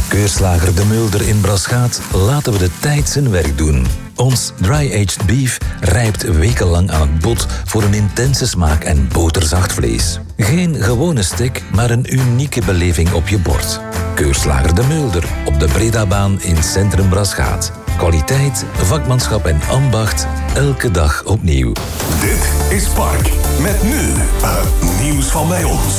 Keurslager De Mulder in Braschaat laten we de tijd zijn werk doen. Ons dry-aged beef rijpt wekenlang aan het bot voor een intense smaak en boterzacht vlees. Geen gewone steak, maar een unieke beleving op je bord. Keurslager De Mulder op de Bredabaan in Centrum Braschaat. Kwaliteit, vakmanschap en ambacht, elke dag opnieuw. Dit is Park, met nu het nieuws van bij ons.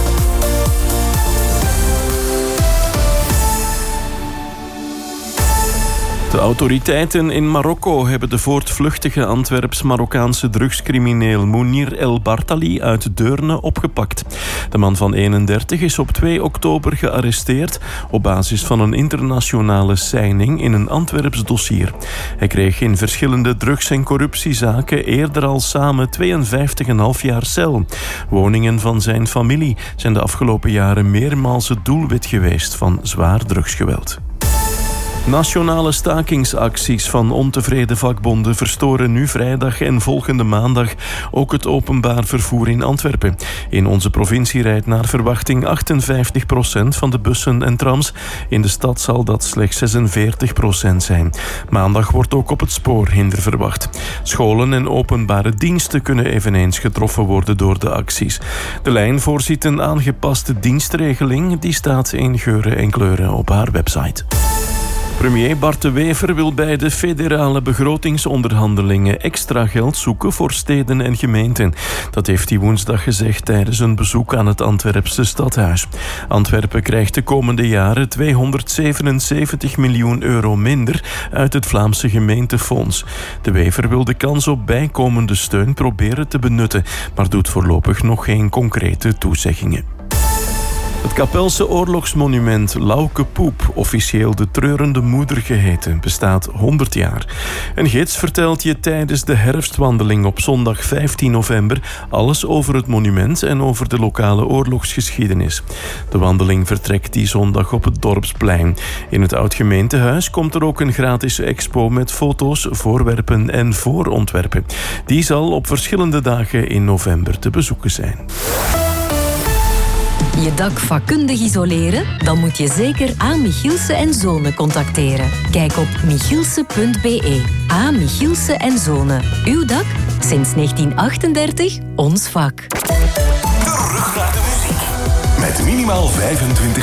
De autoriteiten in Marokko hebben de voortvluchtige Antwerps-Marokkaanse drugscrimineel Mounir El Bartali uit Deurne opgepakt. De man van 31 is op 2 oktober gearresteerd op basis van een internationale seining in een Antwerps dossier. Hij kreeg in verschillende drugs- en corruptiezaken eerder al samen 52,5 jaar cel. Woningen van zijn familie zijn de afgelopen jaren meermaals het doelwit geweest van zwaar drugsgeweld. Nationale stakingsacties van ontevreden vakbonden verstoren nu vrijdag en volgende maandag ook het openbaar vervoer in Antwerpen. In onze provincie rijdt naar verwachting 58% van de bussen en trams. In de stad zal dat slechts 46% zijn. Maandag wordt ook op het spoor hinder verwacht. Scholen en openbare diensten kunnen eveneens getroffen worden door de acties. De lijn voorziet een aangepaste dienstregeling. Die staat in geuren en kleuren op haar website. Premier Bart De Wever wil bij de federale begrotingsonderhandelingen extra geld zoeken voor steden en gemeenten. Dat heeft hij woensdag gezegd tijdens een bezoek aan het Antwerpse stadhuis. Antwerpen krijgt de komende jaren 277 miljoen euro minder uit het Vlaamse gemeentefonds. De Wever wil de kans op bijkomende steun proberen te benutten, maar doet voorlopig nog geen concrete toezeggingen. Het Kapelse oorlogsmonument Lauke Poep, officieel de treurende moeder geheten, bestaat 100 jaar. Een gids vertelt je tijdens de herfstwandeling op zondag 15 november alles over het monument en over de lokale oorlogsgeschiedenis. De wandeling vertrekt die zondag op het Dorpsplein. In het oud-gemeentehuis komt er ook een gratis expo met foto's, voorwerpen en voorontwerpen. Die zal op verschillende dagen in november te bezoeken zijn. Je dak vakkundig isoleren? Dan moet je zeker A. Michielsen & Zonen contacteren. Kijk op michielsen.be. A. Michielsen & Zonen. Uw dak? Sinds 1938 ons vak. Terug naar de muziek. Met minimaal 25